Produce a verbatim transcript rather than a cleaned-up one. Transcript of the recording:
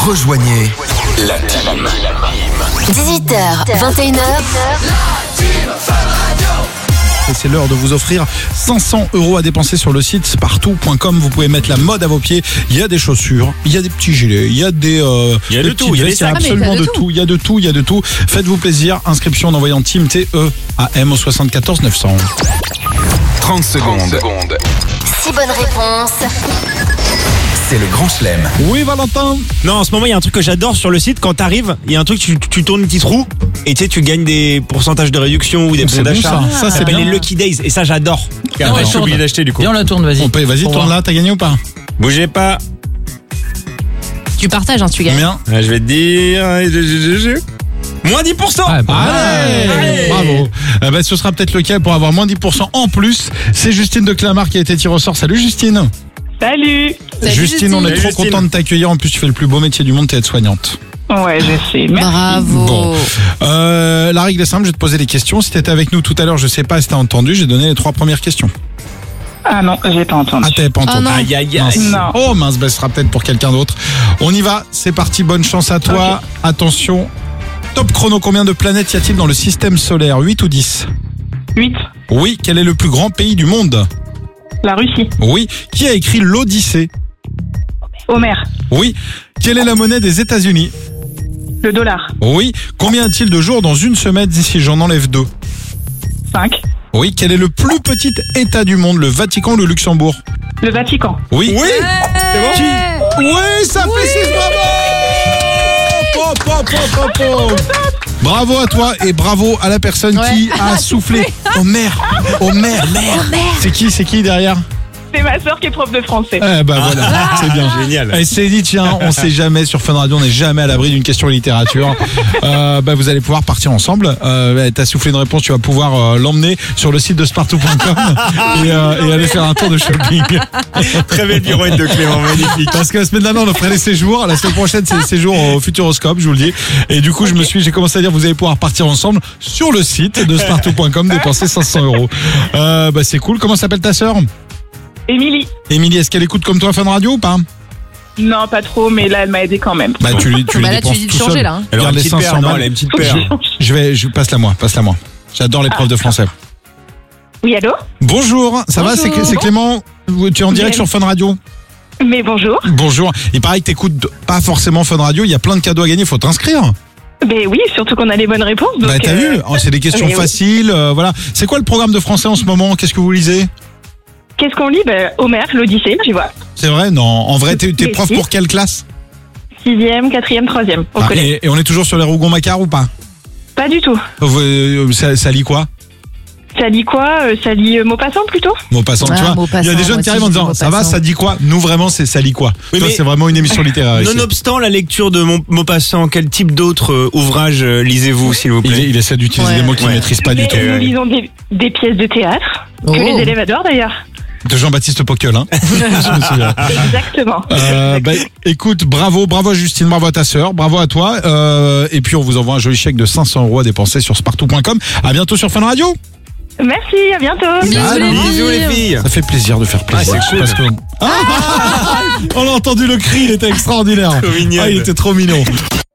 Rejoignez la team. dix-huit heures, vingt et une heures. Et c'est l'heure de vous offrir cinq cents euros à dépenser sur le site spartou point com. Vous pouvez mettre la mode à vos pieds. Il y a des chaussures, il y a des petits gilets, il y a des euh, il y a des de tout, il y a des vestes, il y a sacs. absolument Ah, mais de t'as de tout. Il y a de tout, il y a de tout. Faites-vous plaisir. Inscription en envoyant Team T E à M au soixante-quatorze neuf cents. trente secondes. six bonnes réponses. C'est le grand chelem. Oui, Valentin. Non, en ce moment, il y a un truc que j'adore sur le site. Quand t'arrives, il y a un truc, tu, tu tournes une petite roue et tu sais, tu gagnes des pourcentages de réduction ou des C'est bons bon, d'achat. ça. Ça, c'est s'appelle bien. les Lucky Days et ça, j'adore. Et on après, la je suis tourne. obligé d'acheter du coup. Viens, on la tourne, vas-y. On paye, vas-y, Pour tourne voir. là. T'as gagné ou pas? Bougez pas. Tu partages, hein, si tu gagnes. Bien. Ouais, je vais te dire. Moins dix pour cent. Ah, bah, Allez, Allez. bravo. Eh ben, ce sera peut-être le cas pour avoir moins dix pour cent en plus. C'est Justine de Clamart qui a été tirée au sort. Salut Justine. Salut. Salut, Justine, on est Salut, trop Justine. content de t'accueillir. En plus, tu fais le plus beau métier du monde, t'es aide-soignante. Ouais, je sais. Merci. Bravo. Bon. Euh, la règle est simple, je vais te poser des questions. Si t'étais avec nous tout à l'heure, je sais pas si t'as entendu, j'ai donné les trois premières questions. Ah non, j'ai pas entendu. Ah, t'avais pas Ah entendu. non. Aïe, aïe, Mince. aïe. Non. Oh mince, ben, ce sera peut-être pour quelqu'un d'autre. On y va, c'est parti, bonne chance à toi. Attention, top chrono, combien de planètes y a-t-il dans le système solaire? huit ou dix? huit. Oui, quel est le plus grand pays du monde? La Russie. Oui, qui a écrit l'Odyssée? Homer. Oui, quelle est la monnaie des États-Unis? Le dollar. Oui, combien a-t-il de jours dans une semaine si j'en enlève deux? cinq. Oui, quel est le plus petit État du monde, le Vatican ou le Luxembourg? Le Vatican. Oui. Oui. Qui Oui, ça fait six, bravo. Pop, pop, pop, pop, pop. Bravo à toi et bravo à la personne Ouais. qui a soufflé. Oh merde, oh merde, C'est qui, c'est qui derrière? C'est ma soeur qui est prof de français. Eh ben voilà, c'est bien. Génial. Elle s'est dit, tiens, on sait jamais sur Fun Radio, on n'est jamais à l'abri d'une question littérature. Euh, bah, vous allez pouvoir partir ensemble. Euh, T'as soufflé une réponse, tu vas pouvoir euh, l'emmener sur le site de spartou point com et, euh, et aller faire un tour de shopping. Très belle pirouette de Clément, magnifique. Parce que la semaine dernière, on offrait les séjours. La semaine prochaine, c'est les séjours au Futuroscope, je vous le dis. Et du coup, je me suis, j'ai commencé à dire, vous allez pouvoir partir ensemble sur le site de spartou point com, dépenser cinq cents euros. Euh, bah, c'est cool. Comment s'appelle ta sœur? Émilie. Émilie, est-ce qu'elle écoute comme toi Fun Radio ou pas? Non, pas trop, mais là, elle m'a aidé quand même. Bah, tu, lui- tu Bah les là, tu dépenses lui dis de tout changer, seul. là, hein. Elle a Garde une les petite cinq paire, cents non, balles. elle a une petite paire. Je vais, je passe-la moi, passe-la moi. J'adore les profs de français. Oui, allô? Bonjour, ça va, c'est c'est Clément. Tu es en direct Bien. sur Fun Radio. Mais bonjour. Bonjour. Il paraît que t'écoutes pas forcément Fun Radio. Il y a plein de cadeaux à gagner. Faut t'inscrire. Ben oui, surtout qu'on a les bonnes réponses. Donc, Bah t'as euh, vu, oh, c'est des questions mais oui. faciles. euh, voilà. C'est quoi le programme de français en ce moment? Qu'est-ce que vous lisez? Qu'est-ce qu'on lit? Ben, Homer, l'Odyssée, tu vois. C'est vrai? Non. En vrai, t'es t'es Mais prof si. pour quelle classe? Sixième, quatrième, troisième, au Ah, collège. et, et on est toujours sur les Rougon-Macquart ou pas? Pas du tout. Vous, euh, ça, ça lit quoi? Ça lit quoi? Euh, Ça lit euh, Maupassant plutôt? Maupassant, Ah, tu vois. Maupassant, Il y a des jeunes moi qui aussi, arrivent en je dis disant ça va, Maupassant. ça dit quoi? Nous vraiment, c'est ça lit quoi? Oui, Toi, mais- c'est vraiment une émission littéraire. ici. Nonobstant la lecture de Mon- Maupassant, quel type d'autres euh, ouvrages euh, lisez-vous, s'il vous Il, plaît? il essaie d'utiliser Ouais. des mots qu'il ne Ouais. maîtrise pas du Mais tout. nous lisons des, des pièces de théâtre Oh. que les élèves adorent d'ailleurs. De Jean-Baptiste Poquel, hein. Je me souviens. Exactement. Euh, bah, écoute, bravo, bravo à Justine, bravo à ta sœur, bravo à toi. Euh, et puis on vous envoie un joli chèque de cinq cents euros à dépenser sur spartou point com. À bientôt sur Fun Radio. Merci, à bientôt. Bisous, les filles. Bisous les filles. Ça fait plaisir de faire plaisir. Ah, c'est cool. Parce que- Ah on a entendu le cri, il était extraordinaire. Trop mignon. Ah, il était trop mignon.